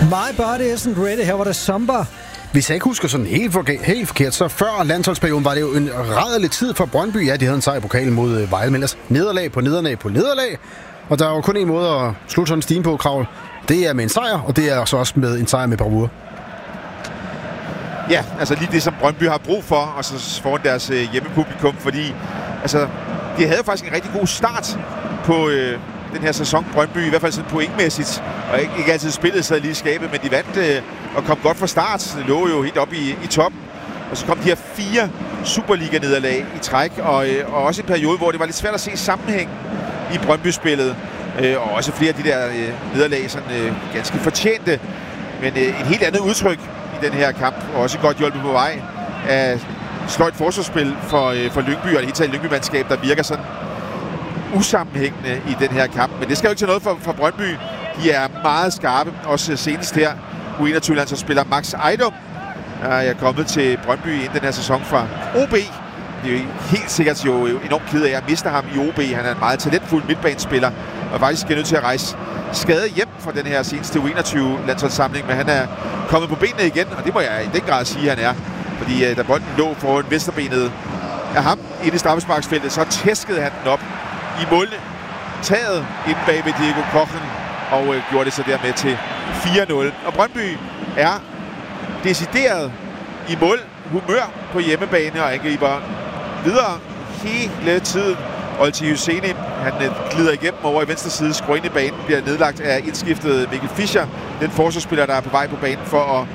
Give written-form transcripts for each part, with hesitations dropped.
My body isn't ready. Her var det Zomba. Hvis jeg ikke husker sådan helt forkert, så før landsholdsperioden var det jo en rædderlig tid for Brøndby. Ja, de havde en sejr i pokalen mod Vejle, men ellers nederlag på nederlag. Og der er jo kun en måde at slutte sådan en stime på, Kravl. Det er med en sejr, og det er så også med en sejr med bravur. Ja, altså lige det, som Brøndby har brug for, og så foran deres hjemmepublikum, fordi altså, de havde faktisk en rigtig god start på den her sæson, Brøndby, i hvert fald sådan pointmæssigt, og ikke altid spillet sig lige i skabet, men de vandt og kom godt fra start. Det lå jo helt op i toppen, og så kom de her 4 Superliga-nederlag i træk, og også en periode, hvor det var lidt svært at se sammenhæng i Brøndby-spillet, og også flere af de der nederlag sådan ganske fortjente, men et helt andet udtryk i den her kamp, og også godt hjulpet på vej af sløjt forsvarsspil for Lyngby, og det hele taget Lyngby-mandskab, der virker sådan usammenhængende i den her kamp. Men det skal jo ikke til noget for Brøndby. De er meget skarpe, også senest her. U21-landsholdsspiller Max Ejdom er kommet til Brøndby inden den her sæson fra OB. Det er jo helt sikkert jo enormt ked af at miste ham i OB. Han er en meget talentfuld midtbanespiller, og faktisk er nødt til at rejse skadet hjem fra den her seneste U21-landsholdssamling, men han er kommet på benene igen, og det må jeg i den grad sige, han er. Fordi da bolden lå foran venstrebenet af ham inde i straffesparksfeltet, så tæskede han den op i måltaget inde bag ved Diego Kochen, og gjorde det så dermed til 4-0. Og Brøndby er decideret i målhumør på hjemmebane og angriber videre hele tiden. Olti Husseini, han glider igennem over i venstre side, skruer ind i banen, bliver nedlagt af indskiftet Mikkel Fischer, den forsvarsspiller, der er på vej på banen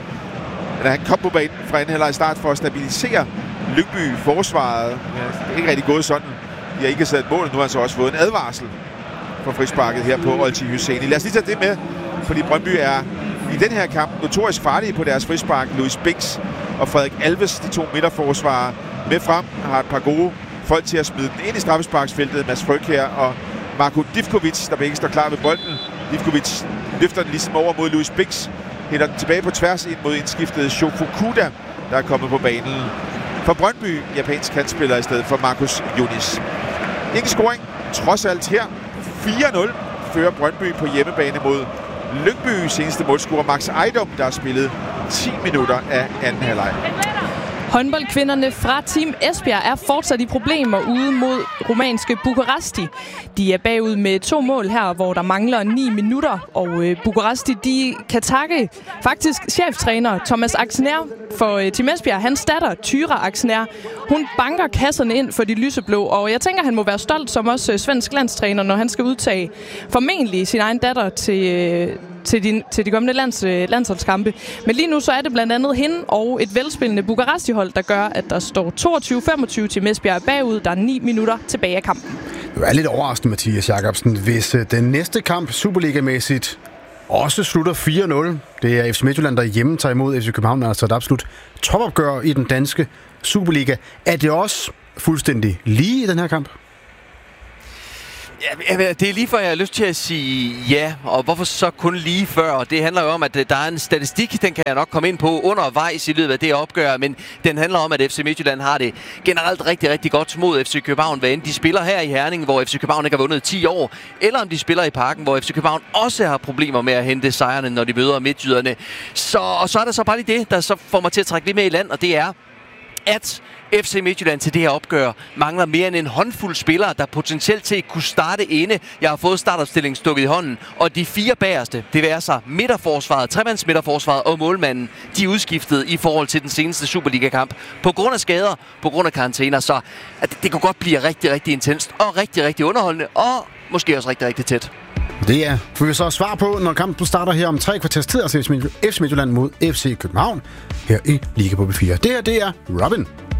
han kom på banen fra anden halvleg start for at stabilisere Lyngby forsvaret. Det er ikke rigtig gået sådan. De har ikke sat mål, nu har han så også fået en advarsel fra frisparket her på Olti Husseini. Lad os lige tage det med, fordi Brøndby er i den her kamp notorisk farlige på deres frispark. Louis Bix og Frederik Alves, de 2 midterforsvarere, med frem, har et par gode folk til at smide den ind i straffesparksfeltet. Mads Frøkjær og Marko Divkovic, der begge står klar ved bolden. Divkovic løfter den ligesom over mod Louis Bix, hælder den tilbage på tværs ind mod indskiftet Shofukuda, der er kommet på banen. For Brøndby, japansk kantspiller i stedet for Markus Yunis. Ingen scoring, trods alt her. 4-0 fører Brøndby på hjemmebane mod Lyngby. Seneste målscorer Max Ejdom, der har spillet 10 minutter af anden halvleg. Håndboldkvinderne fra Team Esbjerg er fortsat i problemer ude mod rumænske Bukaresti. De er bagud med 2 mål her, hvor der mangler 9 minutter. Og Bukaresti, de kan takke faktisk cheftræner Thomas Axner for Team Esbjerg. Hans datter, Tyra Axner, hun banker kasserne ind for de lyseblå. Og jeg tænker, han må være stolt som også svensk landstræner, når han skal udtage formentlig sin egen datter til de kommende landsholdskampe. Men lige nu så er det blandt andet hende og et velspillende Bukaresti-hold, der gør, at der står 22-25 til Esbjerg bagud. Der er 9 minutter tilbage af kampen. Det er lidt overraskende, Mathias Jacobsen, hvis den næste kamp Superliga-mæssigt også slutter 4-0. Det er FC Midtjylland, der hjemme tager imod FC København, altså et absolut topopgør i den danske Superliga. Er det også fuldstændig lige i den her kamp? Ja, det er lige før, jeg har lyst til at sige ja, og hvorfor så kun lige før? Og det handler jo om, at der er en statistik, den kan jeg nok komme ind på undervejs i løbet af det opgør, men den handler om, at FC Midtjylland har det generelt rigtig, rigtig godt mod FC København, hvad end de spiller her i Herning, hvor FC København ikke har vundet 10 år, eller om de spiller i Parken, hvor FC København også har problemer med at hente sejrene, når de møder midtjyderne. Og så er der så bare lige det, der så får mig til at trække lidt med i land, og det er, at FC Midtjylland til det her opgør mangler mere end en håndfuld spillere, der potentielt til kunne starte inde. Jeg har fået startopstillingen stukket i hånden, og de 4 bagerste, det vil sig midterforsvaret, tremands midterforsvaret og målmanden, de er udskiftet i forhold til den seneste Superliga-kamp. På grund af skader, på grund af karantæner, så at det kunne godt blive rigtig, rigtig intenst og rigtig, rigtig underholdende, og måske også rigtig, rigtig tæt. Det er, får vi så svar på, når kampen starter her om 3 kvarters tid, altså FC Midtjylland mod FC København her i Liga på B4. Det her, det er Robin.